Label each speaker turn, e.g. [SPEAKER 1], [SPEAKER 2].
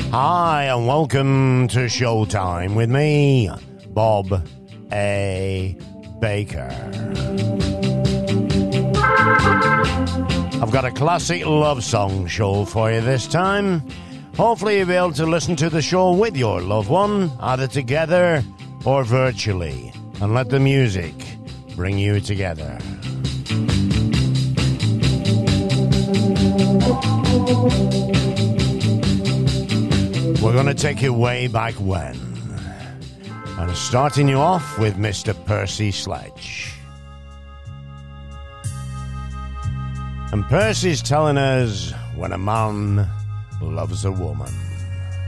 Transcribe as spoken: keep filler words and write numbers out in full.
[SPEAKER 1] Hi, and welcome to Showtime with me, Bob A. Baker. I've got a classic love song show for you this time. Hopefully you'll be able to listen to the show with your loved one, either together or virtually, and let the music bring you together. We're going to take you way back when, and starting you off with Mister Percy Sledge. And Percy's telling us when a man loves a woman.